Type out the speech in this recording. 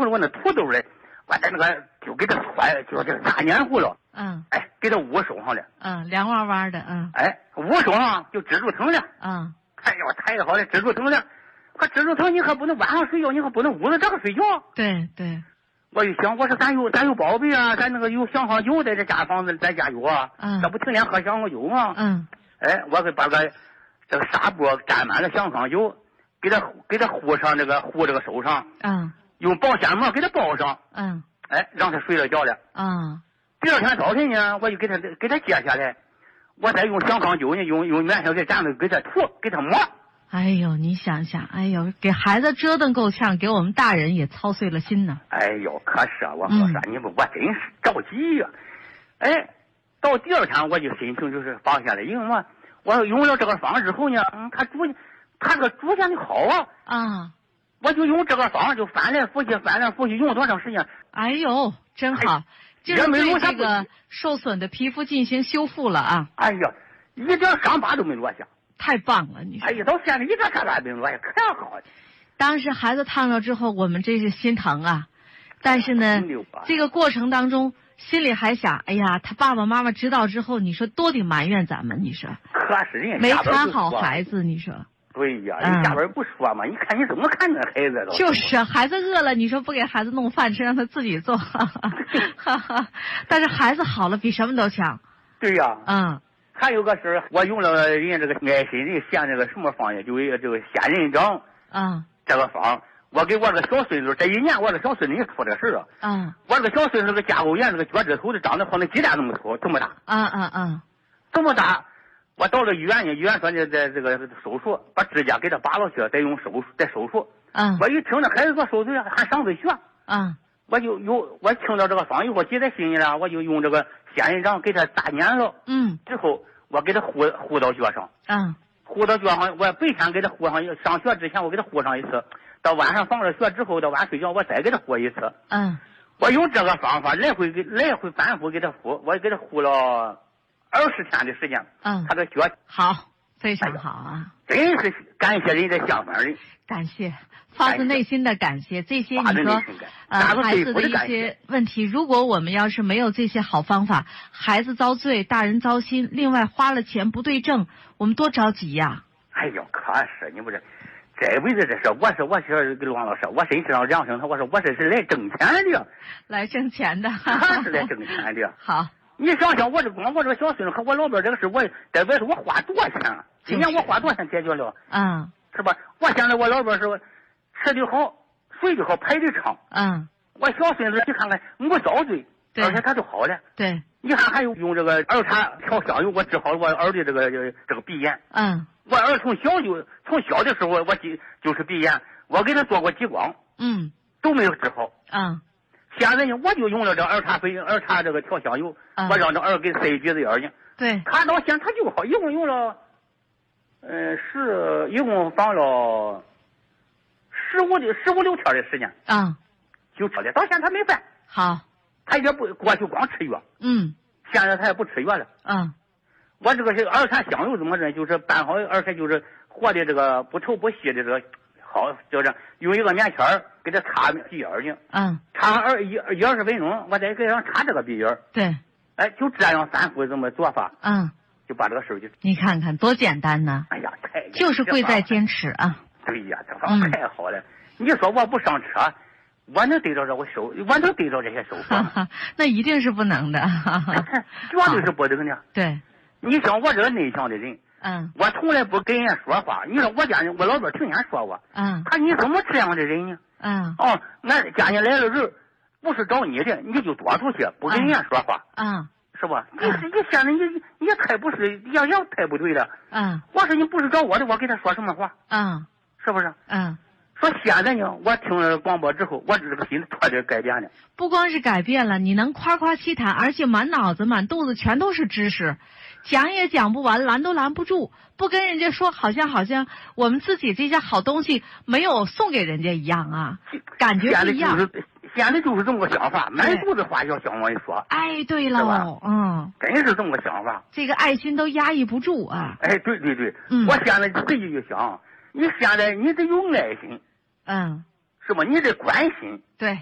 糊了我那土豆嘞，我在那个就给它搓，就这炸黏糊了。哎，给它捂手上了。 凉哇哇的。 哎，捂手上就止住疼了。哎呦，太好了，止住疼了。可止住疼，你可不能晚上睡觉，你可不能捂着这个睡觉。 对对。 我一想，我说咱有宝贝啊，咱那个有香香酒在这家房子，咱家有啊。这不天天喝香香酒吗？哎，我给把这个纱布沾满了香香酒，给它糊上糊这个手上。用保鲜膜给它包上。哎，让它睡了觉了。第二天早晨呢，我就给它揭下来，我再用香香酒呢，用棉条给蘸着给它涂，给它抹。 哎呦，你想想，哎呦，给孩子折腾够呛，给我们大人也操碎了心呢。 哎呦，可是啊，我说你们，我真是着急呀。哎，到第二天我就心情就是放下来，因为我用了这个方之后呢，它这个逐渐的好啊。我就用这个方就翻来覆去，用多长时间？ 哎呦，真好，就是对这个受损的皮肤进行修复了啊。 哎呀，一点伤疤都没落下。 太棒了，你说。 哎呀，到现在一点伤疤没落下，可好了。 当时孩子烫着之后，我们真是心疼啊。但是呢，这个过程当中心里还想，哎呀，他爸爸妈妈知道之后，你说多得埋怨咱们，你说。 可是人家没看好孩子，你说。 对呀，人家边不说嘛，你看你怎么看那孩子都。 就是孩子饿了，你说不给孩子弄饭吃，让他自己做。但是孩子好了，比什么都强。 对呀。还有个事，我用了人家这个爱心人献这个什么方呢？就这个仙人掌。这个方，我给我这个小孙子，这一年我这小孙子也出这事了。我这个小孙子这个甲沟炎，这个脚趾头的长得好像鸡蛋那么粗，这么大。这么大，我到了医院呢，医院说呢，在这个手术，把指甲给他拔了去，再手术。我一听那孩子做手术还上嘴血。我听到这个方以后，记在心里了，我就用这个仙人掌给他打粘了。之后我给他糊到脚上。糊到脚上，我白天给他糊上，上学之前我给他糊上一次，到晚上放了学之后，到晚上睡觉我再给他糊一次。我用这个方法来回反复给他糊，我给他糊了20天的时间。他的血好，非常好啊！ 真是感谢人家相反人， 感谢。发自内心的感谢，这些你说，孩子的一些问题，如果我们要是没有这些好方法，孩子遭罪，大人糟心，另外花了钱不对症，我们多着急呀！ 哎呦，可是你不是，这辈子这事，我是给王老师，我真是让梁生他，我说我这是来挣钱的， 来挣钱的， 是来挣钱的。 好， 你想想，我这个小孙子和我老伴这个事，我在外头我花多少钱？今年我花多少钱解决了？是吧？我现在我老伴是。吃的好，睡的好，排的长。我小孙子你看看没遭罪，而且他就好了。 对， 你看还有用这个儿茶调香油，我治好了我儿的这个鼻炎。我儿从小的时候我就是鼻炎，我给他做过激光。都没有治好。现在呢，我就用了这儿茶这个调香油，我让这儿给塞鼻子眼睛。 对， 他到现在他就好，一共用了，一共放了。15、16天的时间，就好了。到现在他没犯。 好， 他也不过去光吃药。现在他也不吃药了。我这个儿茶香油怎么着，就是办好，而且就是活的这个不稠不稀的这个好，就是用一个棉签给他擦鼻眼睛。擦20分钟，我再给他擦这个鼻眼。 对， 哎，就这样反复这么做法。就把这个事就。 你看看多简单呢！ 哎呀， 就是贵在坚持啊。 对呀，这方法太好了。你说我不上车，我能得到这些收获吗？ 那一定是不能的， 绝对是不能的。 对， 你像我这个内向的人，我从来不跟人家说话。你说我老伴天天说我，他你怎么这样的人呢？俺家里来了人，不是找你的，你就躲出去，不跟人家说话。是吧？你现在你也太不是，也太不对了。我说你不是找我的，我给他说什么话？是不是？说现在呢，我听了广播之后，我这个心彻底改变了。 不光是改变了，你能夸夸其谈，而且满脑子满肚子全都是知识，讲也讲不完，拦都拦不住。不跟人家说，好像我们自己这些好东西没有送给人家一样啊，感觉不一样。 现在就是这么个想法，满肚子话要向我一说。 哎，对了， 真是这么个想法。 这个爱心都压抑不住啊。 哎，对，我现在自己就想，你现在你得有爱心， 是吧？你得关心， 对，